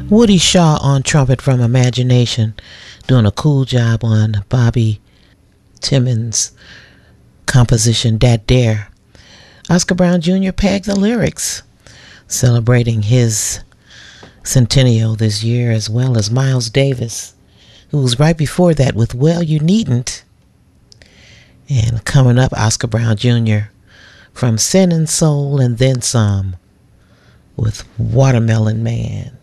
Woody Shaw on trumpet from Imagination, doing a cool job on Bobby Timmons' composition Dat Dare. Oscar Brown Jr. pegged the lyrics, celebrating his centennial this year, as well as Miles Davis, who was right before that with Well You Needn't. And coming up, Oscar Brown Jr. from Sin and Soul and Then Some with Watermelon Man.